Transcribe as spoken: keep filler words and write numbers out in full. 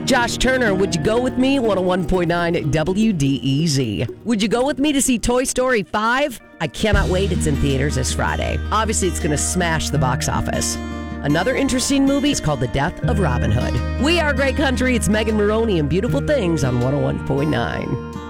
Josh Turner, would you go with me? one oh one point nine W D E Z. Would you go with me to see Toy Story five? I cannot wait. It's in theaters this Friday. Obviously, it's going to smash the box office. Another interesting movie is called The Death of Robin Hood. We are Great Country. It's Megan Maroney and Beautiful Things on one oh one point nine.